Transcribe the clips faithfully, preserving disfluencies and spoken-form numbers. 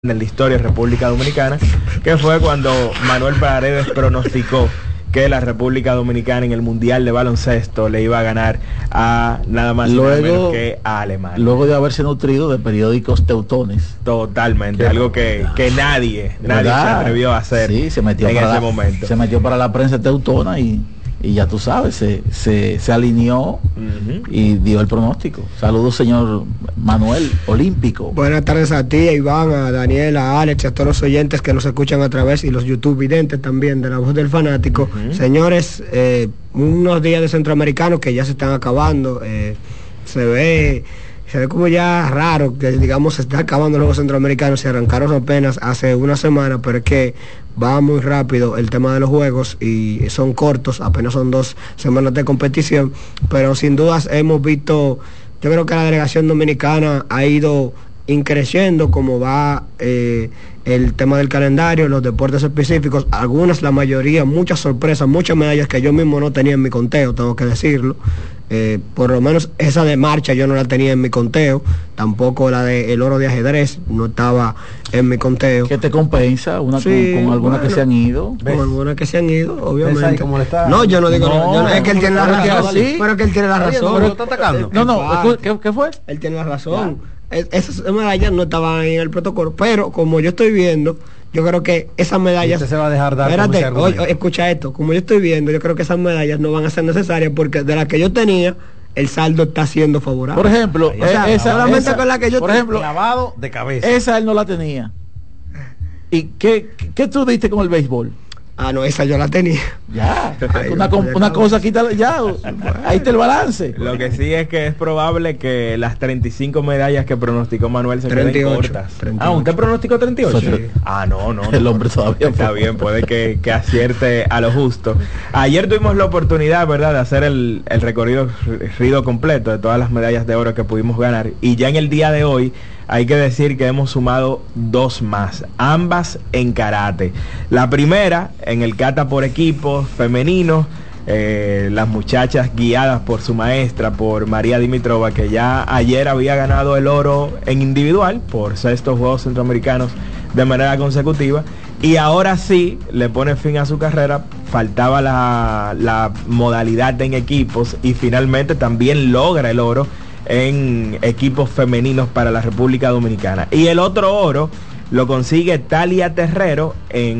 en la historia de República Dominicana, que fue cuando Manuel Paredes pronosticó que la República Dominicana en el Mundial de Baloncesto le iba a ganar a nada más luego, y nada menos que a Alemania. Luego de haberse nutrido de periódicos teutones. Totalmente, algo que, que nadie, nadie se atrevió a hacer sí, se metió en para ese la, momento. Se metió para la prensa teutona y, y ya tú sabes, se, se, se alineó uh-huh. y dio el pronóstico. Saludos, señor Manuel Olímpico. Buenas tardes a ti, a Iván, a Daniel, a Alex y a todos los oyentes que nos escuchan a través y los YouTube videntes también de La Voz del Fanático. Uh-huh. Señores, eh, unos días de centroamericanos que ya se están acabando, eh, se ve... Se ve como ya raro que digamos se está acabando los Juegos Centroamericanos, se arrancaron apenas hace una semana, pero es que va muy rápido el tema de los juegos y son cortos, apenas son dos semanas de competición, pero sin dudas hemos visto, yo creo que la delegación dominicana ha ido increciendo como va eh, el tema del calendario, los deportes específicos, algunas, la mayoría, muchas sorpresas, muchas medallas que yo mismo no tenía en mi conteo, tengo que decirlo. Eh, por lo menos esa de marcha yo no la tenía en mi conteo, tampoco la de el oro de ajedrez no estaba en mi conteo. ¿Qué te compensa? Una sí, con, con algunas bueno, que se han ido. ¿Ves? Con algunas que se han ido, obviamente. Cómo le está? No, yo no digo, no, yo no, es que él tiene la razón, sí, pero que él tiene la razón. Pero está atacando. No, no, ¿qué, qué fue? Él tiene la razón. Es, esas medallas no estaban en el protocolo, pero como yo estoy viendo, yo creo que esas medallas... Usted se va a dejar dar. Espérate, oye, escucha esto, como yo estoy viendo, yo creo que esas medallas no van a ser necesarias porque de las que yo tenía, el saldo está siendo favorable. Por ejemplo, o sea, esa, solamente esa, con la que yo por ejemplo, clavado de cabeza. Esa él no la tenía. ¿Y qué, qué tú diste con el béisbol? Ah, no, esa yo la tenía. Ya, Ay, una, una cosa quita ya, ahí está el balance. Lo que sí es que es probable que las treinta y cinco medallas que pronosticó Manuel se treinta y ocho, queden cortas. treinta y ocho. Ah, ¿usted pronosticó treinta y ocho? Sí. Ah, no, no, no. El hombre todavía está bien, puede que, que acierte a lo justo. Ayer tuvimos la oportunidad, ¿verdad?, de hacer el, el recorrido rido completo de todas las medallas de oro que pudimos ganar. Y ya en el día de hoy hay que decir que hemos sumado dos más, ambas en karate. La primera, en el kata por equipos femenino, eh, las muchachas guiadas por su maestra, por María Dimitrova, que ya ayer había ganado el oro en individual por sextos Juegos Centroamericanos de manera consecutiva, y ahora sí le pone fin a su carrera. Faltaba la, la modalidad en equipos y finalmente también logra el oro en equipos femeninos para la República Dominicana. Y el otro oro lo consigue Talia Terrero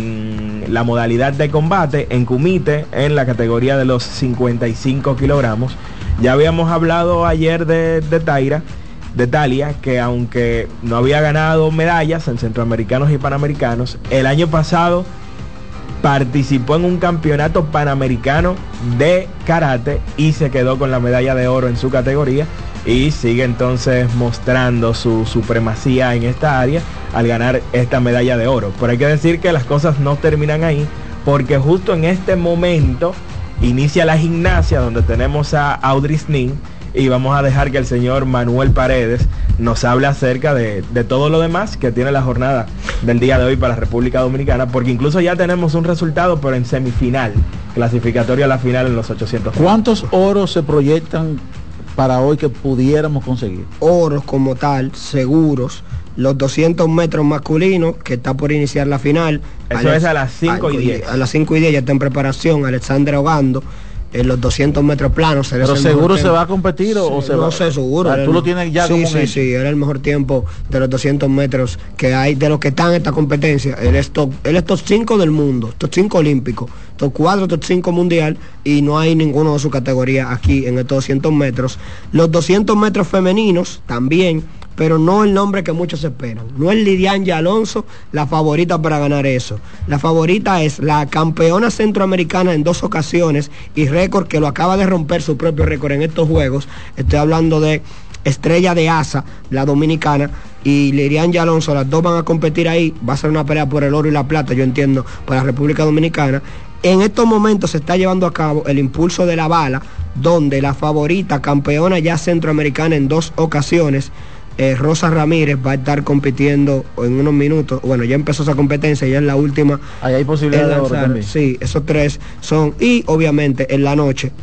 en la modalidad de combate, en kumite, en la categoría de los cincuenta y cinco kilogramos. Ya habíamos hablado ayer de, de Taira, de Talia, que aunque no había ganado medallas en centroamericanos y panamericanos, el año pasado participó en un campeonato panamericano de karate y se quedó con la medalla de oro en su categoría y sigue entonces mostrando su supremacía en esta área al ganar esta medalla de oro. Pero hay que decir que las cosas no terminan ahí, porque justo en este momento inicia la gimnasia, donde tenemos a Audris Nin, y vamos a dejar que el señor Manuel Paredes nos hable acerca de, de todo lo demás que tiene la jornada del día de hoy para la República Dominicana, porque incluso ya tenemos un resultado, pero en semifinal, clasificatorio a la final en los ochocientos. ¿Cuántos oros se proyectan para hoy que pudiéramos conseguir? Oros como tal, seguros. Los doscientos metros masculinos, que está por iniciar la final. Eso Alex, es a las cinco y diez. A las cinco y diez ya está en preparación Alexander Ogando. En los doscientos metros planos. ¿Pero seguro se va a competir o, sí, o se no va? No sé, seguro. ¿Tú lo tienes ya sí, como Sí, sí, sí, era el mejor tiempo de los doscientos metros que hay, de los que están en esta competencia. Él es top, él es top cinco del mundo, top cinco olímpico, top cuatro, top cinco mundial, y no hay ninguno de su categoría aquí en estos doscientos metros. Los doscientos metros femeninos también, pero no el nombre que muchos esperan. No es Lidiane Alonso la favorita para ganar eso. La favorita es la campeona centroamericana en dos ocasiones y récord que lo acaba de romper su propio récord en estos juegos. Estoy hablando de Estrella de Asa, la dominicana, y Lidiane Alonso. Las dos van a competir ahí. Va a ser una pelea por el oro y la plata, yo entiendo, para la República Dominicana. En estos momentos se está llevando a cabo el impulso de la bala, donde la favorita, campeona ya centroamericana en dos ocasiones, Eh, Rosa Ramírez, va a estar compitiendo en unos minutos. Bueno, ya empezó esa competencia, ya es la última. Ahí hay posibilidad de oro también. Sí, esos tres son. Y obviamente en la noche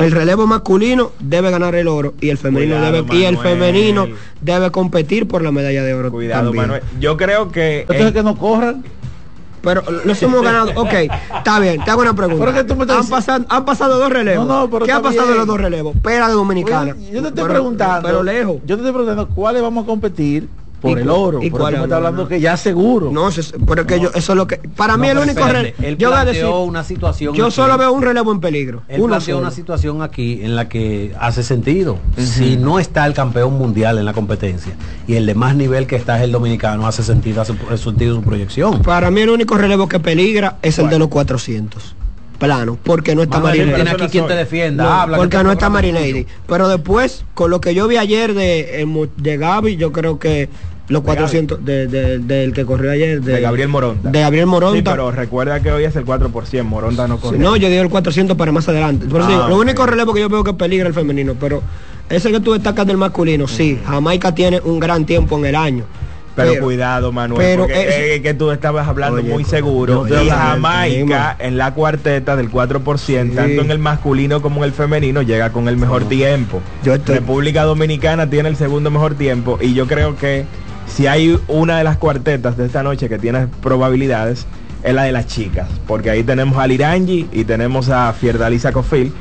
el relevo masculino debe ganar el oro y el femenino Cuidado, debe y el Manuel. femenino debe competir por la medalla de oro. Cuidado, también. Manuel. Yo creo que Entonces en- que no corran. Pero los hemos ganado. Ok, está bien, te hago una pregunta. Pero que tú me estás han, diciendo- pasado, han pasado dos relevos. No, no, pero ¿Qué ha está pasado bien. en los dos relevos? Pera de Dominicana. Oye, yo te estoy Pero- preguntando. Pero lejos. Yo te estoy preguntando cuáles vamos a competir por ¿Y el cu- oro. y Pero cuál tú me es? estás hablando que ya seguro. No, se- pero es que yo, eso es lo que. Para mí No, el pero único espérate, relevo. él Yo voy a planteó decir. una situación Yo aquí. solo veo un relevo en peligro. Él Uno planteó solo. una situación aquí en la que hace sentido. Si no está el campeón mundial en la competencia y el de más nivel que está es el dominicano, hace sentido, hace, hace sentido su proyección. Para mí el único relevo que peligra es el ¿Cuál? de los cuatrocientos. Plano, porque no está Manuel, Marinelli. tiene Pero aquí eso quien no te soy. defienda. No, habla, porque que no te está programa Marinelli. tuyo. Pero después, con lo que yo vi ayer de, en Mu- de Gaby, yo creo que los cuatrocientos de, de- del que corrió ayer de, de Gabriel Moronta. de Gabriel Moronta. Sí, pero recuerda que hoy es el cuatro por ciento. Moronta no Sí, corre. no, yo digo el cuatrocientos para más adelante. Por eso Ah, digo, lo ok. único relevo que yo veo que peligra el femenino, pero ese que tú destacas del masculino, sí, Jamaica tiene un gran tiempo en el año. Pero, cuidado, Manuel, pero porque es- es que tú estabas hablando Oye, muy co- seguro. yo- yo Y también, Jamaica en la cuarteta del cuatro por ciento, Sí. tanto en el masculino como en el femenino, llega con el mejor tiempo. Yo estoy- República Dominicana tiene el segundo mejor tiempo y yo creo que si hay una de las cuartetas de esta noche que tiene probabilidades, es la de las chicas, porque ahí tenemos a Lirangi y tenemos a Fierdalisa Cofil.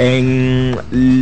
En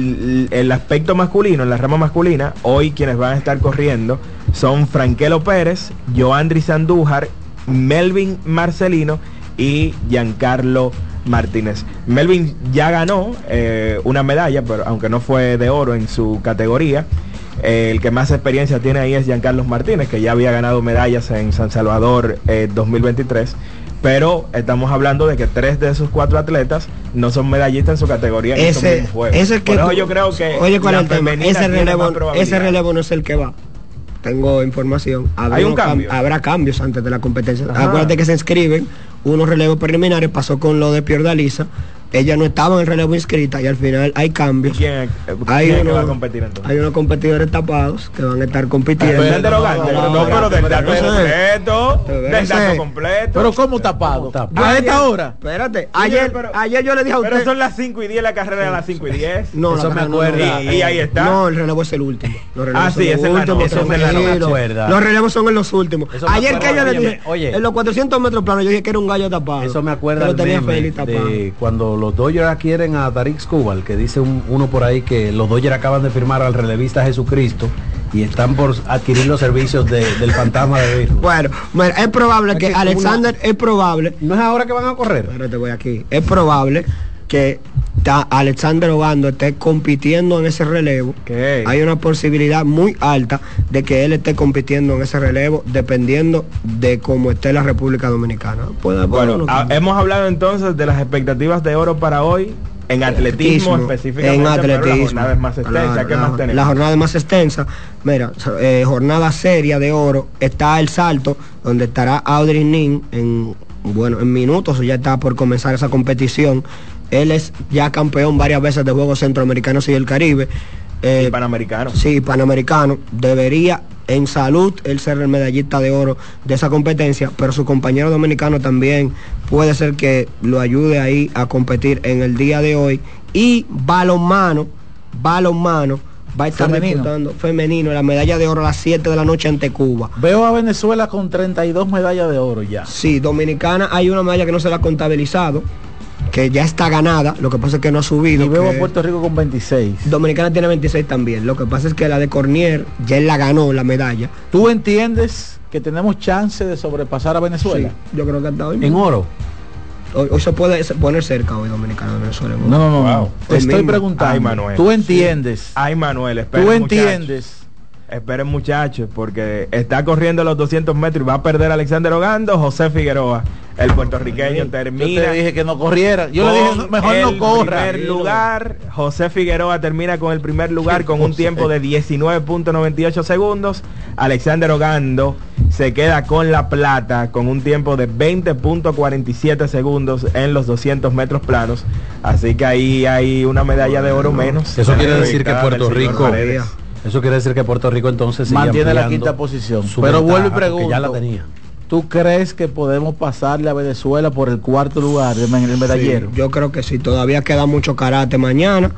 l- el aspecto masculino, en la rama masculina, hoy quienes van a estar corriendo son Franquelo Pérez, Joandri Sandújar, Melvin Marcelino y Giancarlo Martínez. Melvin ya ganó eh, una medalla, pero aunque no fue de oro en su categoría. Eh, el que más experiencia tiene ahí es Giancarlo Martínez, que ya había ganado medallas en San Salvador eh, dos mil veintitrés. Pero estamos hablando de que tres de esos cuatro atletas no son medallistas en su categoría en estos ese, mismos juegos. ese que Por eso tú- yo creo que oye, ¿cuál la es el tema? femenina Ese tiene relevo, más probabilidad. ese relevo no es el que va. Tengo información. Habrá Hay un unos cam- cambio. Habrá cambios antes de la competencia. Ajá. Acuérdate que se inscriben unos relevos preliminares, pasó con lo de Piordalisa. Ella no estaba en el relevo inscrita y al final hay cambios. ¿Quién, es- Hay quién es que uno- va a competir entonces? Hay unos competidores tapados que van a estar compitiendo. Alexander Ogando, no, no, pero del dato espérate. completo, del Espérate. dato completo. Pero ¿cómo tapado? tapado? A Ayer- esta hora. Espérate, ayer, pero- ayer yo le dije a usted. Pero son las cinco y diez, la carrera de las cinco y diez. No, Eso la me carrera no, acuerda. no, Y- y ahí está. No, el relevo es el último. Los relevos Ah, son sí, los esa es la últimos, noche, esa es la tranquilo. noche. Me acuerda. Los relevos son en los últimos. Eso me Ayer que acuerda, yo le oye, dije, oye. en los cuatrocientos metros planos, yo dije que era un gallo tapado. Eso me acuerda Pero el tenía meme Félix tapado. de cuando los Dodgers adquieren a Tarik Skubal, que dice un- uno por ahí que los Dodgers acaban de firmar al relevista Jesucristo y están por adquirir los servicios de- del fantasma de béisbol. Bueno, mira, es probable Es que que Alexander, es probable, ¿No es ahora que van a correr? espérate, voy aquí, es probable que ta- Alexander Ogando esté compitiendo en ese relevo. ¿Qué? Hay una posibilidad muy alta de que él esté compitiendo en ese relevo dependiendo de cómo esté la República Dominicana. Puede- Bueno, bueno, ah, hemos hablado entonces de las expectativas de oro para hoy en atletismo, específicamente, en pero atletismo. la jornada es más extensa. Claro, ¿Qué la, más tenemos? la jornada es más extensa. Mira, so- eh, jornada seria de oro. Está el salto, donde estará Audrey Nin en, bueno, en minutos, ya está por comenzar esa competición. Él es ya campeón varias veces de Juegos Centroamericanos y del Caribe. Eh, Y Panamericano. Sí, Panamericano. Debería en salud él ser el medallista de oro de esa competencia, pero su compañero dominicano también puede ser que lo ayude ahí a competir en el día de hoy. Y balonmano, balonmano va a estar Femenino. disputando femenino la medalla de oro a las siete de la noche ante Cuba. Veo a Venezuela con treinta y dos medallas de oro ya. Sí, Dominicana hay una medalla que no se la ha contabilizado, que ya está ganada, lo que pasa es que no ha subido. Y veo que- a Puerto Rico con veintiséis. Dominicana tiene veintiséis también, lo que pasa es que la de Cornier ya él la ganó la medalla. ¿Tú entiendes que tenemos chance de sobrepasar a Venezuela? Sí, yo creo que hasta hoy. En oro. Hoy, hoy se puede se- poner cerca hoy Dominicana de Venezuela. No, no, no. Wow. no. Te Hoy estoy mismo. preguntando. Ay, Manuel. ¿Tú entiendes? Ay, Manuel, esperen, ¿Tú muchachos. entiendes? Esperen, muchachos, porque está corriendo los doscientos metros y va a perder Alexander Ogando. José Figueroa, el puertorriqueño, Yo termina. te dije que no corriera. Yo le dije, con no, mejor no el corra. primer lugar. José Figueroa termina con el primer lugar con un tiempo de diecinueve punto noventa y ocho segundos. Alexander Ogando se queda con la plata con un tiempo de veinte punto cuarenta y siete segundos en los doscientos metros planos. Así que ahí hay una medalla de oro menos. Eso quiere decir que Ubicada Puerto del señor Rico Paredes. Eso quiere decir que Puerto Rico entonces sigue Mantiene la ampliando quinta posición. su Pero ventaja, vuelvo y porque pregunto. ya la tenía. ¿Tú crees que podemos pasarle a Venezuela por el cuarto lugar en el medallero? Sí, yo creo que sí, todavía queda mucho karate mañana,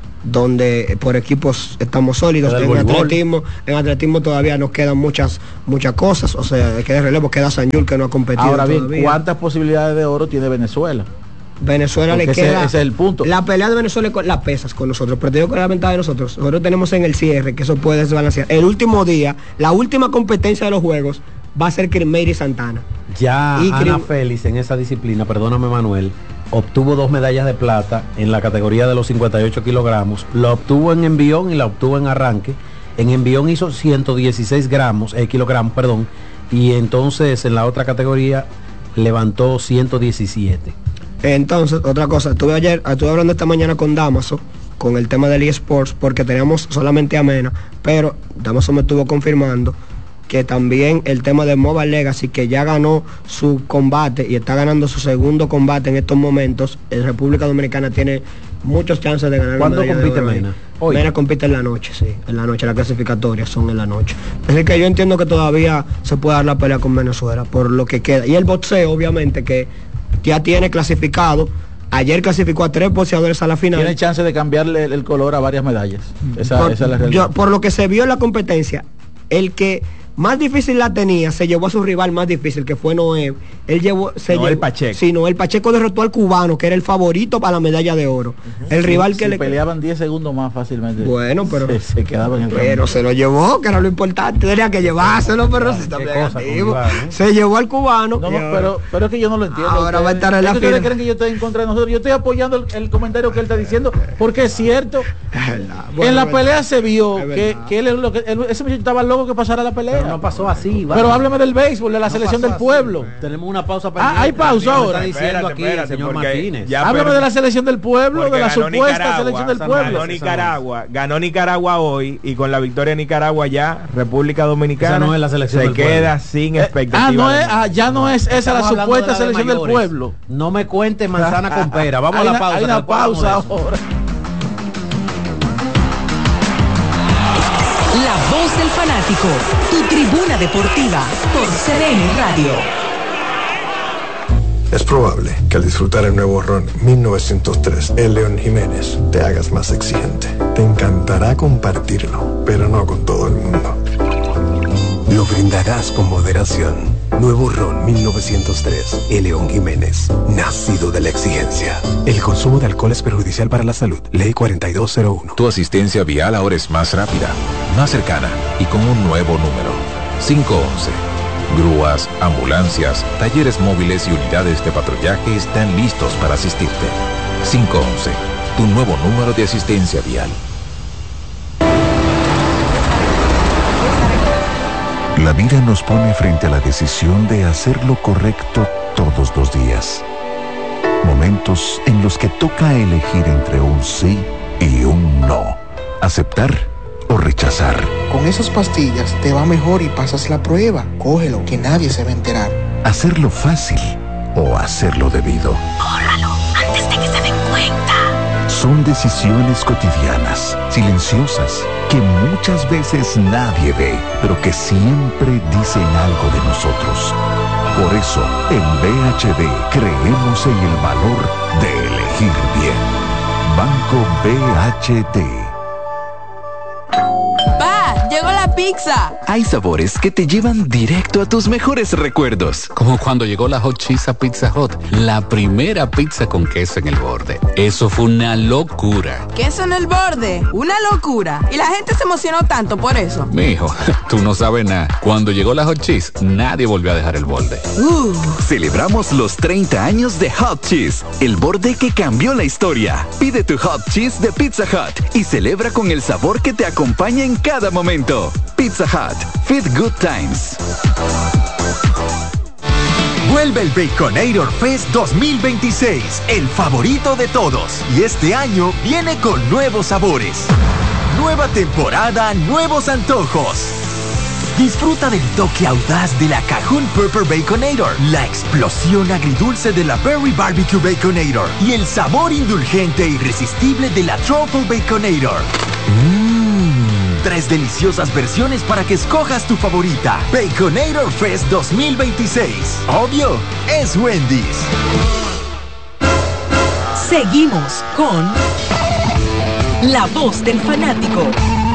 donde por equipos estamos sólidos. En atletismo, en atletismo todavía nos quedan muchas muchas cosas, o sea, queda relevo, queda Sañul que no ha competido. Ahora bien, todavía. ¿cuántas posibilidades de oro tiene Venezuela? Venezuela Porque le ese, queda ese es el punto. La pelea de Venezuela con las pesas con nosotros, pero te digo que la ventaja de nosotros, nosotros tenemos en el cierre que eso puede desbalancear. El último día, la última competencia de los juegos va a ser Kirmeiri Santana. Ya y Ana Crim... Félix en esa disciplina, perdóname Manuel, obtuvo dos medallas de plata en la categoría de los cincuenta y ocho kilogramos. La obtuvo en envión y la obtuvo en arranque. En envión hizo ciento dieciséis gramos, eh, kilogramos, perdón, y entonces en la otra categoría levantó ciento diecisiete. Entonces, otra cosa, estuve ayer, estuve hablando esta mañana con Damaso, con el tema del eSports, porque teníamos solamente a Mena, pero Damaso me estuvo confirmando que también el tema de Mobile Legacy, que ya ganó su combate y está ganando su segundo combate en estos momentos, en República Dominicana tiene muchos chances de ganar. ¿Cuándo compite Mena? Hoy. Mena compite en la noche, sí, en la noche, las clasificatorias son en la noche. Así que yo entiendo que todavía se puede dar la pelea con Venezuela, por lo que queda. Y el boxeo, obviamente, que ya tiene clasificado. Ayer clasificó a tres boxeadores a la final. Tiene chance de cambiarle el color a varias medallas. Esa, por, esa es la realidad. Yo, por lo que se vio en la competencia, el que más difícil la tenía, se llevó a su rival más difícil, que fue Noé. Él llevó, se Noel llevó, Pacheco. Sí, Noel Pacheco derrotó al cubano, que era el favorito para la medalla de oro. Uh-huh. El rival sí, que sí, le peleaban diez segundos más fácilmente. Bueno, pero se, se quedaban en el pero camino. Se lo llevó, que era lo importante, tenía que llevárselo, pero se está negativo. ¿Eh? Se llevó al cubano. No, no, pero, pero es que yo no lo entiendo. Ahora va a estar en la final. ¿Ustedes creen que yo estoy en contra de nosotros? Yo estoy apoyando el, el comentario que él está diciendo, porque es cierto. Bueno, en la pelea se vio que, que él, lo que él, ese muchacho estaba loco que pasara la pelea. Pero no pasó así. Vale. Pero hábleme del béisbol, de la no selección del pueblo. Así, tenemos una pausa para. Ah, hay pausa ahora. Está diciendo aquí espérate, el señor Martínez. Háblame de la selección del pueblo, de la supuesta Nicaragua, selección del pueblo. Ganó Nicaragua, ganó Nicaragua hoy y con la victoria de Nicaragua ya República Dominicana no es la selección se del queda pueblo. sin expectativa. Ah, no es, ah, ya no es esa Estamos la supuesta la selección del pueblo. No me cuente manzana con pera. Vamos hay a la una, pausa. Hay una pausa ahora. La voz del fanático, tu tribuna deportiva por C D N Radio. Es probable que al disfrutar el nuevo ron mil novecientos tres, el León Jiménez, te hagas más exigente. Te encantará compartirlo, pero no con todo el mundo. Lo brindarás con moderación. Nuevo ron mil novecientos tres, el León Jiménez, nacido de la exigencia. El consumo de alcohol es perjudicial para la salud. Ley cuarenta y dos cero uno. Tu asistencia vial ahora es más rápida, más cercana y con un nuevo número. cinco once. Grúas, ambulancias, talleres móviles y unidades de patrullaje están listos para asistirte. cinco once. Tu nuevo número de asistencia vial. La vida nos pone frente a la decisión de hacer lo correcto todos los días. Momentos en los que toca elegir entre un sí y un no. Aceptar o rechazar. Con esas pastillas te va mejor y pasas la prueba. Cógelo, que nadie se va a enterar. Hacerlo fácil o hacerlo debido. Córralo antes de que se den cuenta. Son decisiones cotidianas, silenciosas, que muchas veces nadie ve, pero que siempre dicen algo de nosotros. Por eso, en B H D creemos en el valor de elegir bien. Banco B H D. ¡Pa! ¡Llegó la pizza! Hay sabores que te llevan directo a tus mejores recuerdos. Como cuando llegó la Hot Cheese a Pizza Hut, la primera pizza con queso en el borde. Eso fue una locura. ¿Queso en el borde? ¡Una locura! Y la gente se emocionó tanto por eso. Mijo, tú no sabes nada. Cuando llegó la Hot Cheese, nadie volvió a dejar el borde. Uh. Celebramos los treinta años de Hot Cheese, el borde que cambió la historia. Pide tu Hot Cheese de Pizza Hut y celebra con el sabor que te acompaña en cada momento. Pizza Hut. Feed Good Times. Vuelve el Baconator Fest dos mil veintiséis, el favorito de todos. Y este año viene con nuevos sabores. Nueva temporada, nuevos antojos. Disfruta del toque audaz de la Cajun Pepper Baconator, la explosión agridulce de la Berry Barbecue Baconator y el sabor indulgente e irresistible de la Truffle Baconator. Mmm. tres deliciosas versiones para que escojas tu favorita. Baconator Fest dos mil veintiséis. Obvio, es Wendy's. Seguimos con La Voz del Fanático.